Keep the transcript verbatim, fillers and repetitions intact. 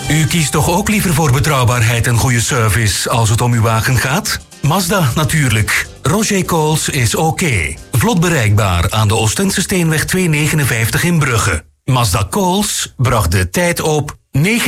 U kiest toch ook liever voor betrouwbaarheid en goede service als het om uw wagen gaat? Mazda natuurlijk. Roger Coles is oké. Vlot bereikbaar aan de Oostense Steenweg tweehonderdnegenenvijftig in Brugge. Mazda Coles bracht de tijd op negen